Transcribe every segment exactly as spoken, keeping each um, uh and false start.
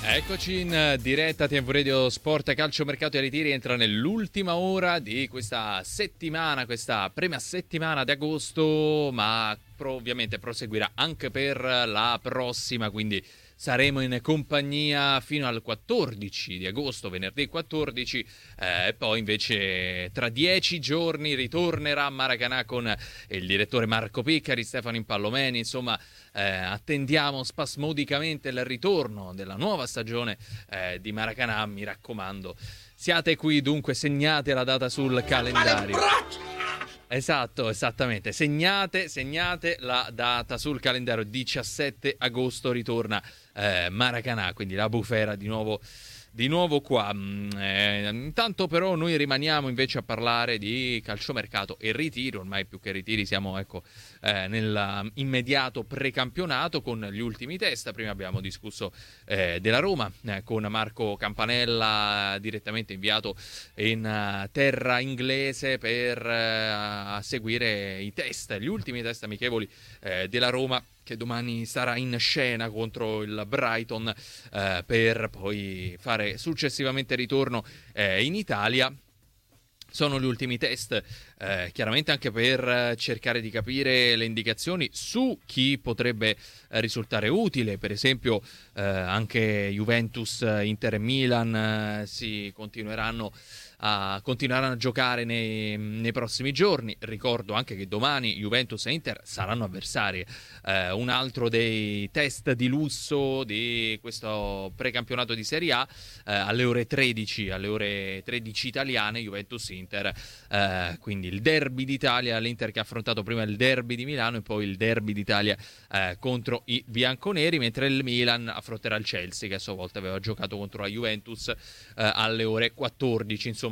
Eccoci in diretta T V Radio Sport Calcio Mercato e Ritiri, entra nell'ultima ora di questa settimana, questa prima settimana di agosto, ma ovviamente proseguirà anche per la prossima, quindi saremo in compagnia fino al quattordici di agosto, venerdì quattordici, e eh, poi invece tra dieci giorni ritornerà a Maracanà con il direttore Marco Piccari, Stefano Impallomeni, insomma eh, attendiamo spasmodicamente il ritorno della nuova stagione eh, di Maracanà, mi raccomando. Siate qui, dunque segnate la data sul calendario. Esatto, esattamente. Segnate, segnate la data sul calendario. diciassette agosto ritorna eh, Maracanà, quindi la bufera di nuovo, di nuovo qua. Eh, intanto però noi rimaniamo invece a parlare di calciomercato e ritiri. Ormai più che ritiri siamo ecco eh, nell'immediato precampionato con gli ultimi test. Prima abbiamo discusso eh, della Roma eh, con Marco Campanella, direttamente inviato in uh, terra inglese per uh, seguire i test, gli ultimi test amichevoli eh, della Roma, che domani sarà in scena contro il Brighton eh, per poi fare successivamente ritorno eh, in Italia. Sono gli ultimi test, eh, chiaramente anche per cercare di capire le indicazioni su chi potrebbe eh, risultare utile. Per esempio eh, anche Juventus, Inter e Milan eh, si continueranno a continueranno a giocare nei, nei prossimi giorni. Ricordo anche che domani Juventus e Inter saranno avversari. Eh, un altro dei test di lusso di questo precampionato di Serie A, eh, alle ore tredici, alle ore tredici italiane, Juventus-Inter, eh, quindi il derby d'Italia, l'Inter che ha affrontato prima il derby di Milano e poi il derby d'Italia eh, contro i bianconeri, mentre il Milan affronterà il Chelsea, che a sua volta aveva giocato contro la Juventus eh, alle ore quattordici. Insomma,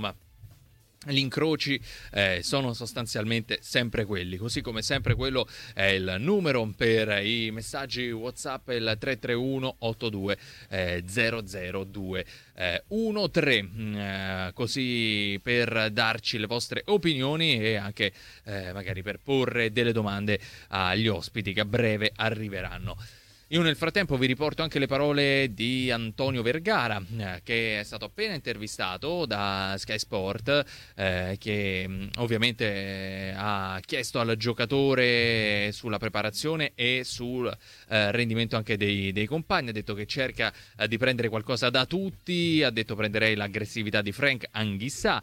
gli incroci eh, sono sostanzialmente sempre quelli, così come sempre quello è il numero per i messaggi WhatsApp, il tre tre uno otto due zero zero due uno tre, eh, così per darci le vostre opinioni e anche eh, magari per porre delle domande agli ospiti che a breve arriveranno. Io nel frattempo vi riporto anche le parole di Antonio Vergara, eh, che è stato appena intervistato da Sky Sport, eh, che mh, ovviamente eh, ha chiesto al giocatore sulla preparazione e sul eh, rendimento anche dei, dei compagni. Ha detto che cerca eh, di prendere qualcosa da tutti, ha detto prenderei l'aggressività di Frank Anghissà,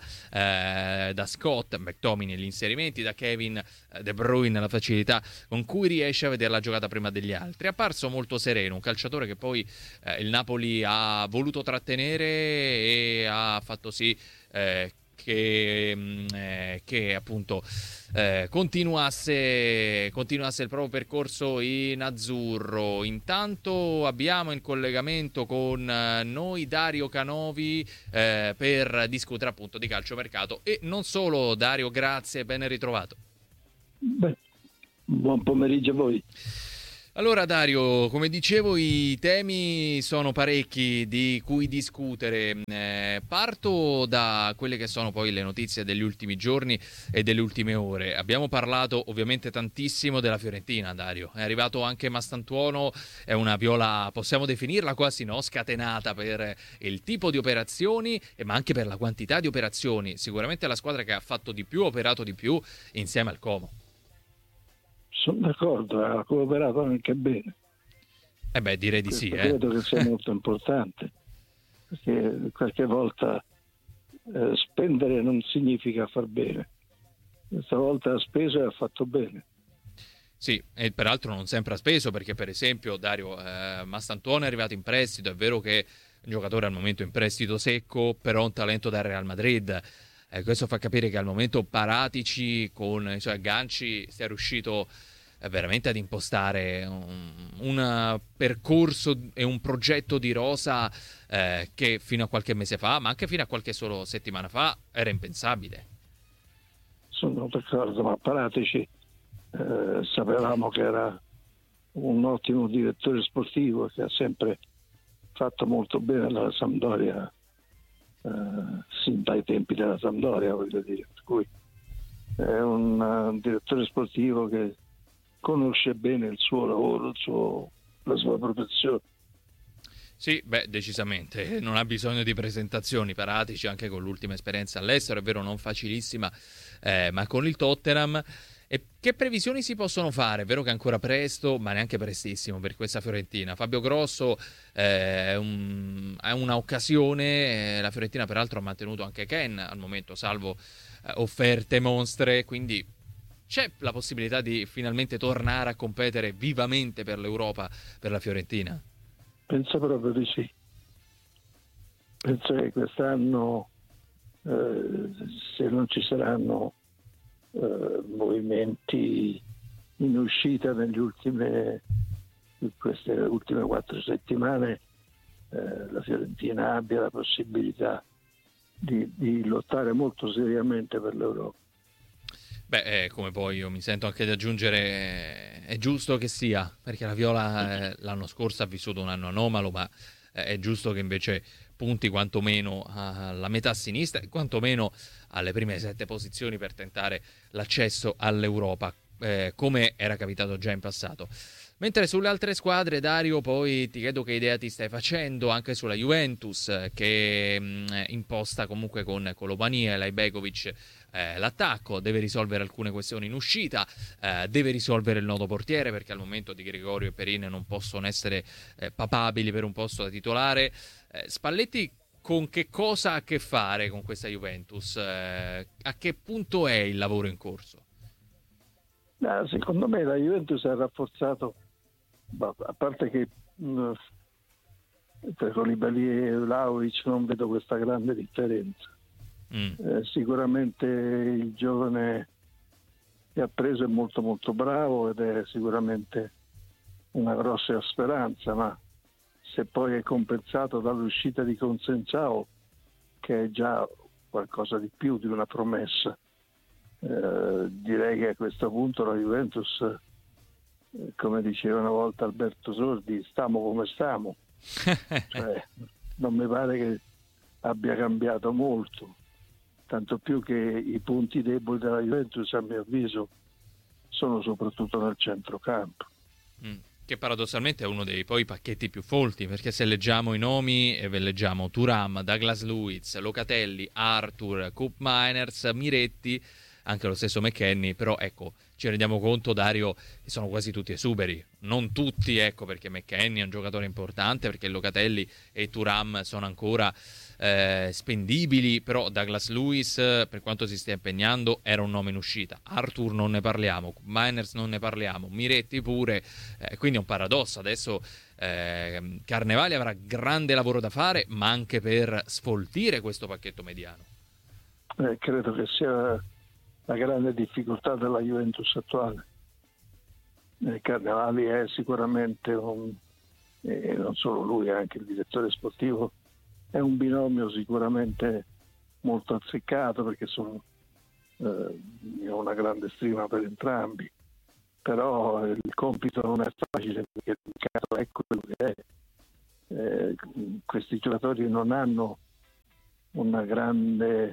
eh, da Scott McTominay gli inserimenti, da Kevin eh, De Bruyne la facilità con cui riesce a vedere la giocata prima degli altri. È apparso molto sereno, un calciatore che poi eh, il Napoli ha voluto trattenere e ha fatto sì eh, che, mh, eh, che appunto eh, continuasse, continuasse il proprio percorso in azzurro. Intanto abbiamo in collegamento con eh, noi Dario Canovi eh, per discutere appunto di calciomercato e non solo. Dario, grazie, ben ritrovato. Beh, buon pomeriggio a voi. Allora Dario, come dicevo, i temi sono parecchi di cui discutere. Eh, parto da quelle che sono poi le notizie degli ultimi giorni e delle ultime ore. Abbiamo parlato ovviamente tantissimo della Fiorentina, Dario. È arrivato anche Mastantuono, è una viola, possiamo definirla quasi, no? Scatenata per il tipo di operazioni, ma anche per la quantità di operazioni. Sicuramente la squadra che ha fatto di più, operato di più, insieme al Como. Sono d'accordo, ha cooperato anche bene. Eh beh, direi di Questo sì. Eh. Credo che sia molto importante, perché qualche volta eh, spendere non significa far bene. Questa volta ha speso e ha fatto bene. Sì, e peraltro non sempre ha speso, perché per esempio Dario eh, Mastantuono è arrivato in prestito, è vero che è un giocatore al momento in prestito secco, però un talento da Real Madrid. Eh, questo fa capire che al momento Paratici con i suoi agganci sia riuscito eh, veramente ad impostare un, un percorso e un progetto di rosa eh, che fino a qualche mese fa, ma anche fino a qualche solo settimana fa, era impensabile. Sono d'accordo, ma Paratici eh, sapevamo che era un ottimo direttore sportivo che ha sempre fatto molto bene alla Sampdoria, Uh, sin dai tempi della Sampdoria, voglio dire, per cui è un uh, direttore sportivo che conosce bene il suo lavoro, il suo, la sua professione. Sì, beh, decisamente, non ha bisogno di presentazioni, Paratici anche con l'ultima esperienza all'estero, è vero non facilissima, eh, ma con il Tottenham. E che previsioni si possono fare? È vero che è ancora presto, ma neanche prestissimo per questa Fiorentina. Fabio Grosso eh, è, un, è una occasione, eh, la Fiorentina peraltro ha mantenuto anche Ken al momento, salvo eh, offerte monstre, quindi c'è la possibilità di finalmente tornare a competere vivamente per l'Europa per la Fiorentina? Penso proprio di sì. Penso che quest'anno, eh, se non ci saranno eh, movimenti in uscita negli ultime, in queste ultime quattro settimane, eh, la Fiorentina abbia la possibilità di, di lottare molto seriamente per l'Europa. Beh, eh, come poi io mi sento anche di aggiungere, eh, è giusto che sia, perché la Viola eh, l'anno scorso ha vissuto un anno anomalo, ma eh, è giusto che invece punti quantomeno alla metà sinistra e quantomeno alle prime sette posizioni per tentare l'accesso all'Europa, eh, come era capitato già in passato. Mentre sulle altre squadre, Dario, poi ti chiedo che idea ti stai facendo anche sulla Juventus, eh, che mh, imposta comunque con Kolobania e Lajbegovic eh, l'attacco, deve risolvere alcune questioni in uscita, eh, deve risolvere il nodo portiere, perché al momento Di Gregorio e Perin non possono essere eh, papabili per un posto da titolare. Eh, Spalletti con che cosa ha a che fare con questa Juventus? Eh, a che punto è il lavoro in corso? Ah, secondo me la Juventus ha rafforzato, a parte che mh, tra Koulibaly e Vlahovic non vedo questa grande differenza. Mm. Eh, sicuramente il giovane che ha preso è molto molto bravo ed è sicuramente una grossa speranza, ma se poi è compensato dall'uscita di Consensao, che è già qualcosa di più di una promessa, eh, direi che a questo punto la Juventus, eh, come diceva una volta Alberto Sordi, stiamo come stiamo. Cioè, non mi pare che abbia cambiato molto, tanto più che i punti deboli della Juventus, a mio avviso, sono soprattutto nel centrocampo. Mm. Che paradossalmente è uno dei poi pacchetti più folti, perché se leggiamo i nomi, e ve leggiamo Thuram, Douglas Luiz, Locatelli, Arthur, Koop Meiners, Miretti, anche lo stesso McKennie, però ecco, ci rendiamo conto, Dario, che sono quasi tutti esuberi. Non tutti, ecco, perché McKennie è un giocatore importante, perché Locatelli e Thuram sono ancora eh, spendibili, però Douglas Luiz, per quanto si stia impegnando, era un nome in uscita. Arthur non ne parliamo, Miners non ne parliamo, Miretti pure, eh, quindi è un paradosso. Adesso eh, Carnevali avrà grande lavoro da fare, ma anche per sfoltire questo pacchetto mediano. Eh, credo che sia la grande difficoltà della Juventus attuale. Eh, Carnevali è sicuramente un, e non solo lui, anche il direttore sportivo, è un binomio sicuramente molto azzeccato, perché sono, eh, io ho una grande stima per entrambi, però il compito non è facile, perché il mercato è quello che è. Eh, questi giocatori non hanno una grande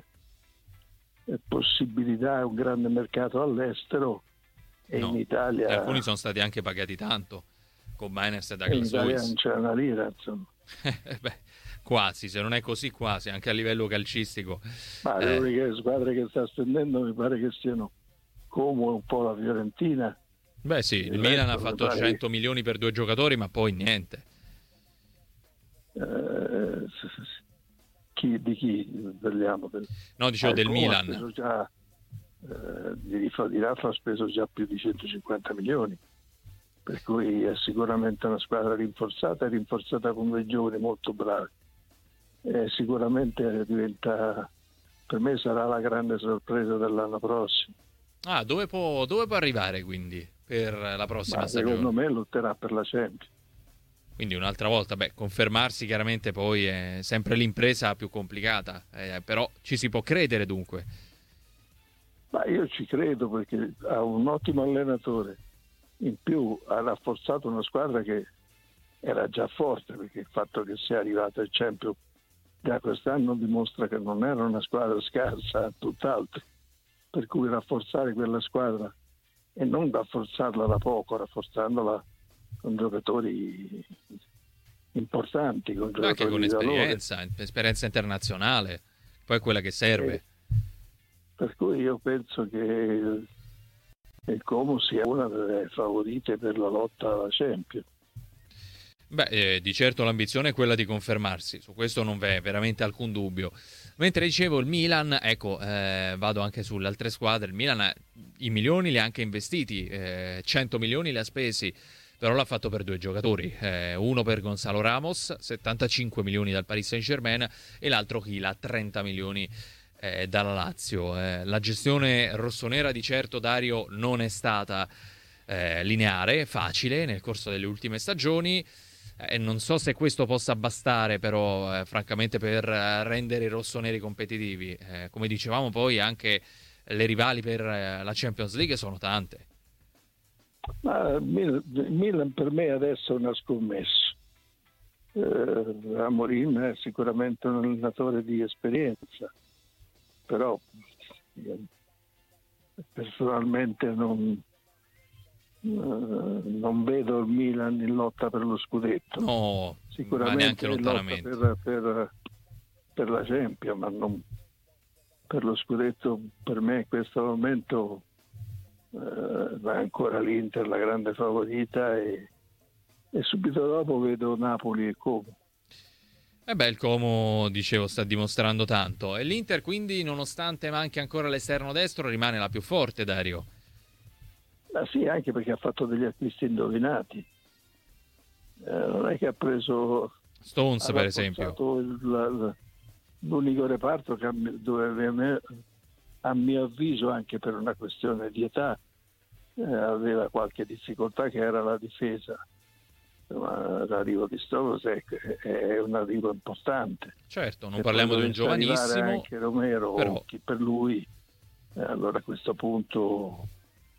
possibilità, un grande mercato all'estero, e no, in Italia, e alcuni sono stati anche pagati tanto, con Miners e Douglas Luiz. In Italia non c'è una lira, insomma. Beh, quasi, se non è così quasi, anche a livello calcistico. Ma le eh. uniche squadre che sta spendendo mi pare che siano Como, un po' la Fiorentina. Beh sì, il, il Milan ha fatto cento milioni per due giocatori, ma poi niente. Eh, chi, di chi parliamo? No, dicevo ah, del Milan. Già, eh, di, di Rafa ha speso già più di centocinquanta milioni, per cui è sicuramente una squadra rinforzata, è rinforzata con dei giovani molto bravi. E sicuramente diventa, per me sarà la grande sorpresa dell'anno prossimo. Ah, dove può, dove può arrivare quindi per la prossima Ma stagione? Secondo me lotterà per la Champions. Quindi un'altra volta, beh, confermarsi chiaramente poi è sempre l'impresa più complicata, eh, però ci si può credere dunque. Ma io ci credo, perché ha un ottimo allenatore, in più ha rafforzato una squadra che era già forte, perché il fatto che sia arrivata al Champions da quest'anno dimostra che non era una squadra scarsa, tutt'altro, per cui rafforzare quella squadra e non rafforzarla da poco, rafforzandola con giocatori importanti, con Ma anche giocatori con di valore. esperienza, esperienza internazionale, poi è quella che serve. Eh, per cui io penso che il, il Como sia una delle favorite per la lotta alla Champions. Beh, eh, di certo l'ambizione è quella di confermarsi, su questo non v'è veramente alcun dubbio. Mentre dicevo il Milan, ecco, eh, vado anche sulle altre squadre, il Milan eh, i milioni li ha anche investiti, eh, cento milioni li ha spesi, però l'ha fatto per due giocatori, eh, uno per Gonzalo Ramos, settantacinque milioni dal Paris Saint-Germain, e l'altro Chila, trenta milioni eh, dalla Lazio. Eh, la gestione rossonera di certo, Dario, non è stata eh, lineare, facile nel corso delle ultime stagioni. E non so se questo possa bastare però eh, francamente per eh, rendere i rossoneri competitivi. Eh, come dicevamo poi anche le rivali per eh, la Champions League sono tante. Ma il Milan, il Milan per me adesso è una scommessa. Eh, Amorim è sicuramente un allenatore di esperienza, però io personalmente non, non vedo il Milan in lotta per lo scudetto. No, Sicuramente ma neanche in lotta lontanamente. per, per, per la Champions, ma non per lo scudetto. Per me in questo momento eh, va ancora l'Inter la grande favorita, e, e subito dopo vedo Napoli e Como. E beh, il Como, dicevo, sta dimostrando tanto. E l'Inter quindi, nonostante manchi ancora l'esterno destro, rimane la più forte, Dario. Ma sì, anche perché ha fatto degli acquisti indovinati. Eh, non è che ha preso Stones, ha per esempio. il, la, l'unico reparto che dove a mio avviso, anche per una questione di età, eh, aveva qualche difficoltà, che era la difesa. Ma l'arrivo di Stones è, è un arrivo importante. Certo, non e parliamo di un giovanissimo, anche Romero, però... chi per lui, eh, allora a questo punto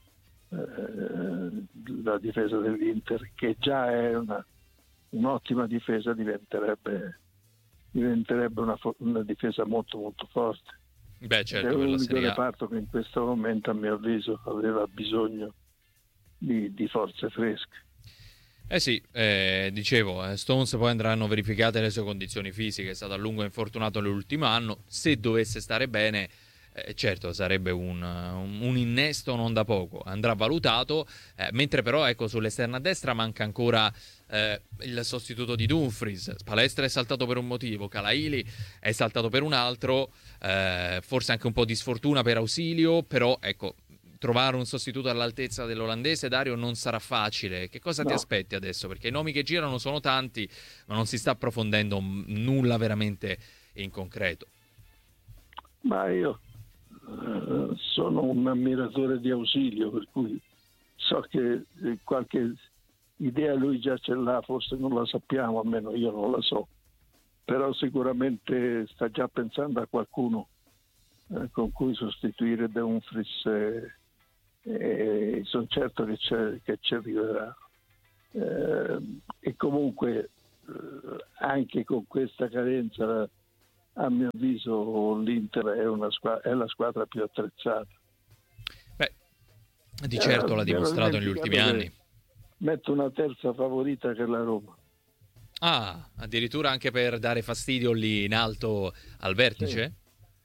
eh, la difesa dell'Inter, che già è una, un'ottima difesa, diventerebbe diventerebbe una, una difesa molto molto forte. Beh, certo, è per la l'unico Serie A. reparto che in questo momento, a mio avviso, aveva bisogno di, di forze fresche. Eh sì, eh, dicevo, eh, Stones poi andranno verificate le sue condizioni fisiche, è stato a lungo infortunato nell'ultimo anno, se dovesse stare bene, eh, certo sarebbe un, un innesto non da poco, andrà valutato, eh, mentre però ecco sull'esterna a destra manca ancora eh, il sostituto di Dumfries. Palestra è saltato per un motivo, Calaili è saltato per un altro, eh, forse anche un po' di sfortuna per Ausilio, però ecco, trovare un sostituto all'altezza dell'olandese, Dario, non sarà facile. Che cosa No. ti aspetti adesso? Perché i nomi che girano sono tanti, ma non si sta approfondendo nulla veramente in concreto. Ma io eh, sono un ammiratore di Ausilio, per cui so che qualche idea lui già ce l'ha, forse non la sappiamo, almeno io non la so, però sicuramente sta già pensando a qualcuno eh, con cui sostituire Dumfries, eh, e sono certo che, c'è, che ci arriverà. Eh, e comunque eh, anche con questa carenza, a mio avviso l'Inter è, una squadra, è la squadra più attrezzata. Beh, di certo eh, l'ha dimostrato negli ultimi anni. Metto una terza favorita che è la Roma. Ah, addirittura anche per dare fastidio lì in alto al vertice? Sì.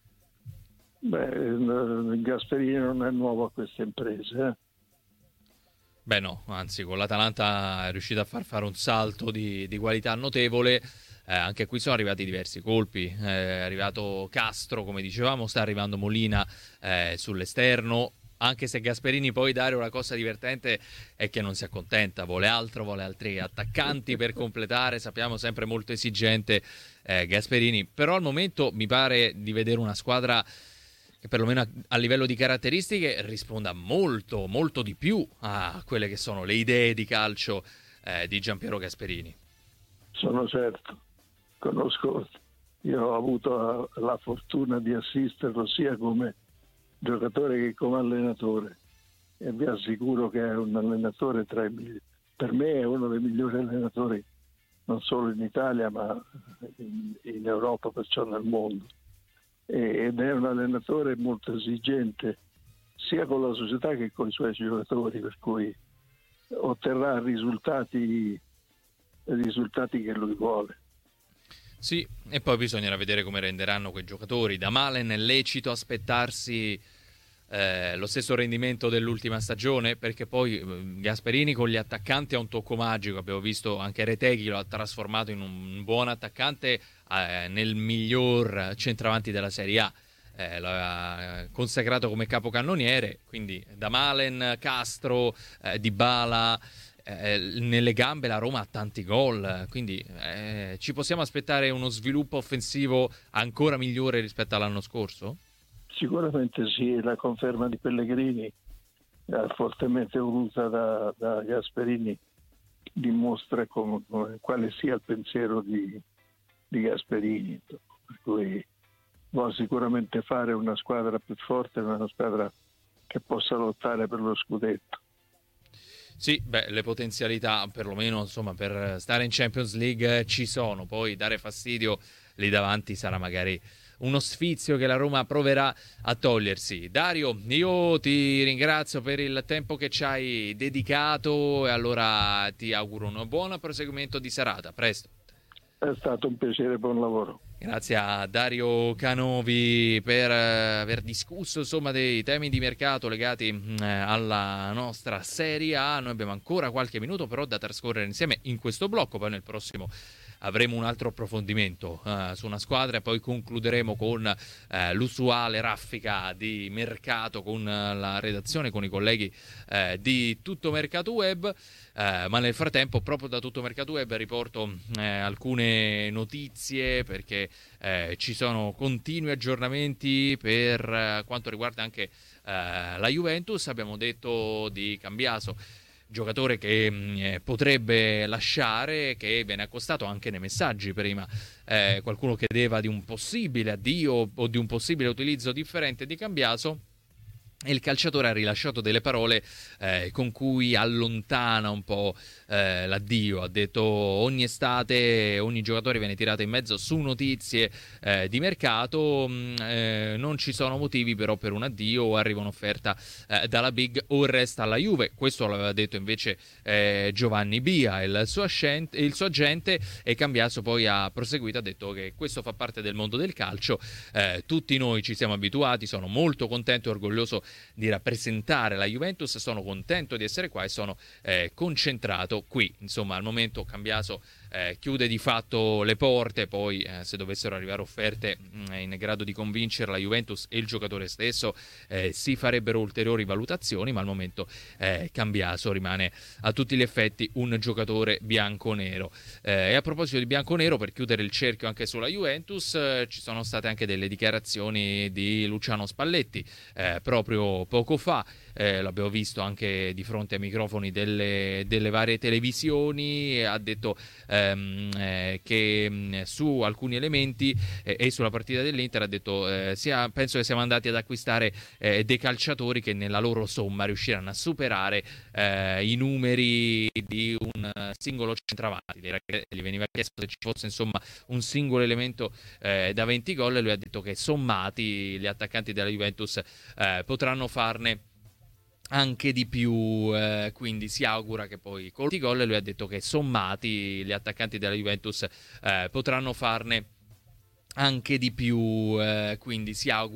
Beh, Gasperini non è nuovo a queste imprese, eh? Beh no, anzi con l'Atalanta è riuscito a far fare un salto di, di qualità notevole, eh, anche qui sono arrivati diversi colpi, eh, è arrivato Castro come dicevamo, sta arrivando Molina eh, sull'esterno, anche se Gasperini poi, Dario, la cosa divertente è che non si accontenta, vuole altro, vuole altri attaccanti per completare, sappiamo sempre molto esigente eh, Gasperini, però al momento mi pare di vedere una squadra che perlomeno a, a livello di caratteristiche risponda molto, molto di più a quelle che sono le idee di calcio eh, di Giampiero Gasperini. Sono certo, conosco, io ho avuto la, la fortuna di assisterlo sia come giocatore che come allenatore, e vi assicuro che è un allenatore tra i migliori, per me è uno dei migliori allenatori non solo in Italia ma in, in Europa, perciò nel mondo. Ed è un allenatore molto esigente sia con la società che con i suoi giocatori, per cui otterrà risultati i risultati che lui vuole. Sì, e poi bisognerà vedere come renderanno quei giocatori. Da Malen è lecito aspettarsi eh, lo stesso rendimento dell'ultima stagione, perché poi eh, Gasperini con gli attaccanti ha un tocco magico. Abbiamo visto anche Retegui lo ha trasformato in un buon attaccante eh, nel miglior centravanti della Serie A. Eh, lo ha consacrato come capocannoniere, quindi da Malen, Castro, eh, Dybala. Eh, nelle gambe la Roma ha tanti gol, quindi eh, ci possiamo aspettare uno sviluppo offensivo ancora migliore rispetto all'anno scorso? Sicuramente sì, la conferma di Pellegrini, eh, fortemente voluta da, da Gasperini, dimostra come, come, quale sia il pensiero di, di Gasperini, per cui vuole sicuramente fare una squadra più forte, una squadra che possa lottare per lo scudetto. Sì, beh, le potenzialità perlomeno insomma per stare in Champions League ci sono, poi dare fastidio lì davanti sarà magari uno sfizio che la Roma proverà a togliersi. Dario, io ti ringrazio per il tempo che ci hai dedicato e allora ti auguro un buon proseguimento di serata. A presto. È stato un piacere, buon lavoro. Grazie a Dario Canovi per aver discusso insomma dei temi di mercato legati eh, alla nostra Serie A. Noi abbiamo ancora qualche minuto però da trascorrere insieme in questo blocco, poi nel prossimo avremo un altro approfondimento uh, su una squadra e poi concluderemo con uh, l'usuale raffica di mercato con uh, la redazione, con i colleghi uh, di Tutto Mercato Web, uh, ma nel frattempo proprio da Tutto Mercato Web riporto uh, alcune notizie perché uh, ci sono continui aggiornamenti per uh, quanto riguarda anche uh, la Juventus. Abbiamo detto di Cambiaso, giocatore che mh, potrebbe lasciare, che viene accostato anche nei messaggi prima. Eh, qualcuno chiedeva di un possibile addio o di un possibile utilizzo differente di Cambiaso. E il calciatore ha rilasciato delle parole eh, con cui allontana un po' eh, l'addio. Ha detto: ogni estate ogni giocatore viene tirato in mezzo su notizie eh, di mercato, mh, eh, non ci sono motivi però per un addio, o arriva un'offerta eh, dalla Big o resta alla Juve. Questo l'aveva detto invece eh, Giovanni Bia, il suo, ascente, il suo agente, e Cambiaso poi ha proseguito, ha detto che questo fa parte del mondo del calcio, eh, tutti noi ci siamo abituati, sono molto contento e orgoglioso di rappresentare la Juventus, sono contento di essere qua e sono eh, concentrato qui. Insomma, al momento Cambiaso eh, chiude di fatto le porte, poi eh, se dovessero arrivare offerte mh, in grado di convincere la Juventus e il giocatore stesso eh, si farebbero ulteriori valutazioni, ma al momento eh, Cambiaso rimane a tutti gli effetti un giocatore bianconero. Eh, e a proposito di bianconero, per chiudere il cerchio anche sulla Juventus, eh, ci sono state anche delle dichiarazioni di Luciano Spalletti eh, proprio poco fa, eh, l'abbiamo visto anche di fronte ai microfoni delle, delle varie televisioni. Ha detto ehm, eh, che mh, su alcuni elementi eh, e sulla partita dell'Inter ha detto eh, sia, penso che siamo andati ad acquistare eh, dei calciatori che nella loro somma riusciranno a superare eh, i numeri di un singolo centravanti. Gli veniva chiesto se ci fosse insomma un singolo elemento eh, da venti gol e lui ha detto che sommati gli attaccanti della Juventus eh, potranno farne anche di più, eh, quindi si augura che poi con i gol, lui ha detto che sommati gli attaccanti della Juventus eh, potranno farne anche di più, eh, quindi si augura